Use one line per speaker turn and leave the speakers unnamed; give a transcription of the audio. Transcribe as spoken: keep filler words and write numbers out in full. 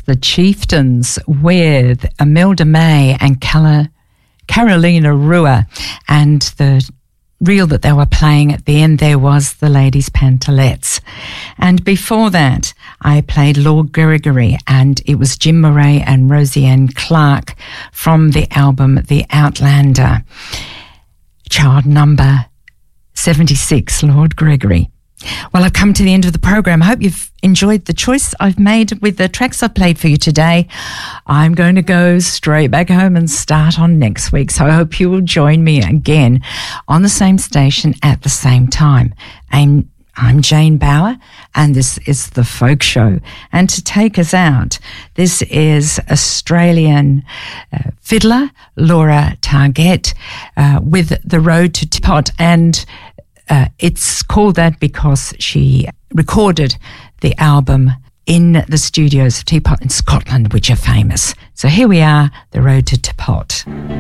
the Chieftains with Imelda May and Cala, Carolina Rua, and the reel that they were playing at the end there was the Ladies' Pantalettes. And before that, I played Lord Gregory, and it was Jim Murray and Roseanne Clark from the album The Outlander. Child number seventy-six, Lord Gregory. Well, I've come to the end of the program. I hope you've enjoyed the choice I've made with the tracks I've played for you today. I'm going to go straight back home and start on next week, so I hope you will join me again on the same station at the same time. I'm, I'm Jane Bauer, and this is The Folk Show. And to take us out, this is Australian uh, fiddler Laura Targett uh, with The Road to Teapot, and Uh, it's called that because she recorded the album in the studios of Teapot in Scotland, which are famous. So here we are, The Road to Teapot.